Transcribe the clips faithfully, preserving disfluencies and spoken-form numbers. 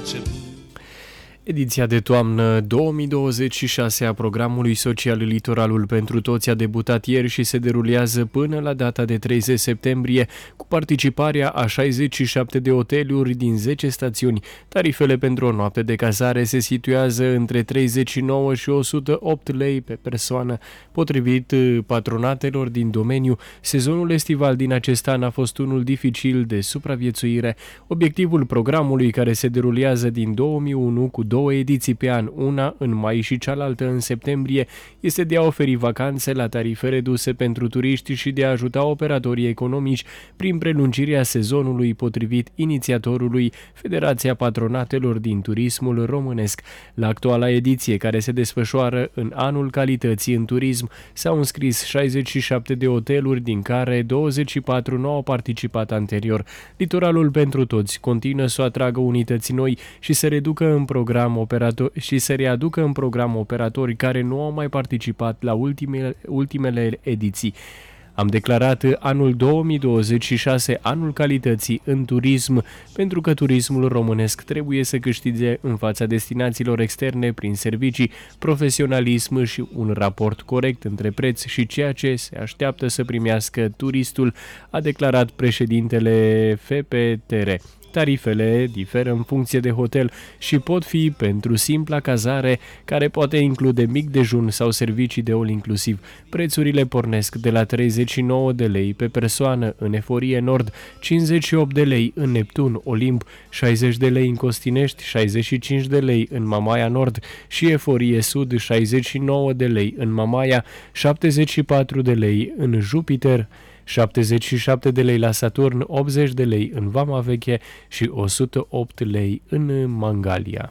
Ediția de toamnă două mii douăzeci și șase a programului social Litoralul pentru Toți a debutat ieri și se derulează până la data de treizeci septembrie, cu participarea a șaizeci și șapte de hoteluri din zece stațiuni. Tarifele pentru o noapte de cazare se situează între treizeci și nouă și o sută opt lei pe persoană. Potrivit patronatelor din domeniu, sezonul estival din acest an a fost unul dificil de supraviețuire. Obiectivul programului, care se derulează din două mii unu cu două ediții pe an, una în mai și cealaltă în septembrie, este de a oferi vacanțe la tarife reduse pentru turiști și de a ajuta operatorii economici prin prelungirea sezonului, potrivit inițiatorului Federația Patronatelor din Turismul Românesc. La actuala ediție, care se desfășoară în anul calității în turism, s-au înscris șaizeci și șapte de hoteluri, din care douăzeci și patru nu au participat anterior. Litoralul pentru Toți continuă să atragă unități noi și să reducă în program operatori și să readucă în program operatori care nu au mai participat la ultimele, ultimele ediții. Am declarat anul două mii douăzeci și șase anul calității în turism, pentru că turismul românesc trebuie să câștige în fața destinațiilor externe prin servicii, profesionalism și un raport corect între preț și ceea ce se așteaptă să primească turistul, a declarat președintele F P T R. Tarifele diferă în funcție de hotel și pot fi pentru simpla cazare, care poate include mic dejun sau servicii de all inclusiv. Prețurile pornesc de la treizeci și nouă de lei pe persoană în Eforie Nord, cincizeci și opt de lei în Neptun Olimp, șaizeci de lei în Costinești, șaizeci și cinci de lei în Mamaia Nord și Eforie Sud, șaizeci și nouă de lei în Mamaia, șaptezeci și patru de lei în Jupiter, șaptezeci și șapte de lei la Saturn, optzeci de lei în Vama Veche și o sută opt lei în Mangalia.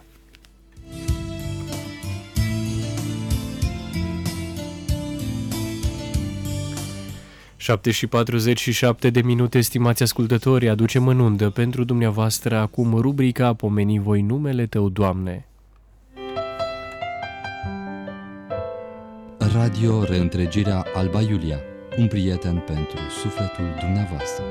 șapte și patruzeci și șapte de minute, stimați ascultători, aducem în undă pentru dumneavoastră acum rubrica Pomeni voi numele Tău, Doamne. Radio Reîntregirea Alba Iulia, un prieten pentru sufletul dumneavoastră.